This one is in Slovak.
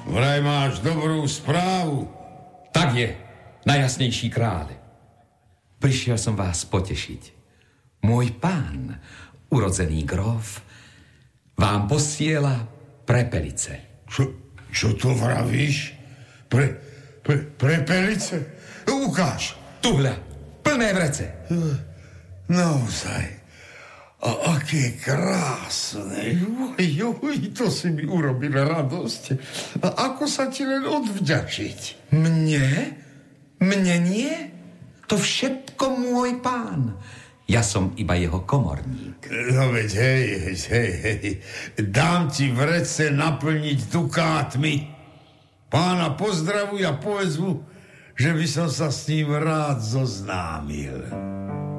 Vraj máš dobrú správu. Tak je, najjasnejší kráľ. Prišiel som vás potešiť. Môj pán, urodzený gróf, vám posiela prepelice. Čo to vravíš? Prepelice? Ukáž. Tuhľa, plné vrece. Naozaj. A aké krásne. To si mi urobil radosť. A ako sa ti len odvďačiť? Mne? Mne nie? To všetko môj pán. Ja som iba jeho komorník. No veď, hej. Dám ti vrece naplniť dukátmi. Pána pozdravuj a povedz mu, že by som sa s ním rád zoznámil.